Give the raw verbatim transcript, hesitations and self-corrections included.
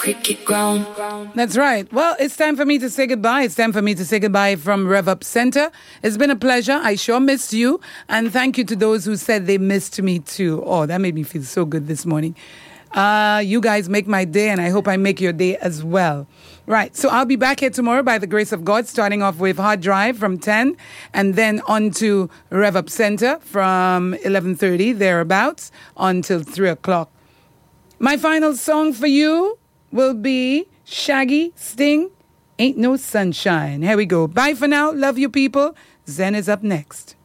cricket ground. That's right. Well, it's time for me to say goodbye. It's time for me to say goodbye from Rev Up Center. It's been a pleasure. I sure missed you. And thank you to those who said they missed me too. Oh, that made me feel so good this morning. Uh, you guys make my day, and I hope I make your day as well. Right, so I'll be back here tomorrow by the grace of God, starting off with Hard Drive from ten, and then on to Rev Up Center from eleven thirty, thereabouts, until three o'clock. My final song for you will be Shaggy Sting, Ain't No Sunshine. Here we go. Bye for now. Love you, people. Zen is up next.